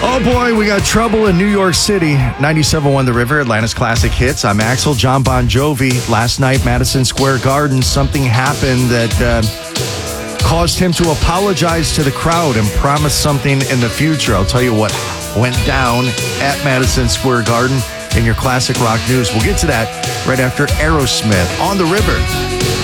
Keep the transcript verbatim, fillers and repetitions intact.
Oh boy, we got trouble in New York City. ninety-seven point one The River, Atlanta's classic hits. I'm Axel. John Bon Jovi. Last night, Madison Square Garden, something happened that uh, caused him to apologize to the crowd and promise something in the future. I'll tell you what went down at Madison Square Garden in your classic rock news. We'll get to that right after Aerosmith on The River.